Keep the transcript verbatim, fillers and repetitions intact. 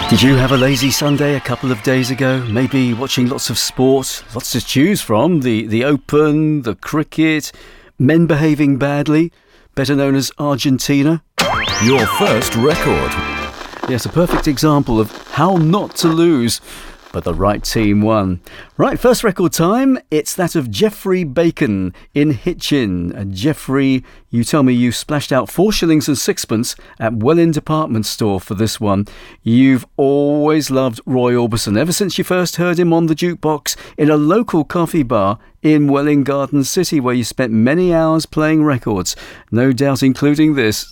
Did you have a lazy Sunday a couple of days ago? Maybe watching lots of sport, lots to choose from, the, the Open, the cricket, men behaving badly, better known as Argentina. Your first record. Yes, a perfect example of how not to lose, but the right team won. Right, first record time, it's that of Geoffrey Bacon in Hitchin. And Geoffrey, you tell me you splashed out four shillings and sixpence at Welwyn Department Store for this one. You've always loved Roy Orbison, ever since you first heard him on the jukebox in a local coffee bar in Welwyn Garden City, where you spent many hours playing records, no doubt including this.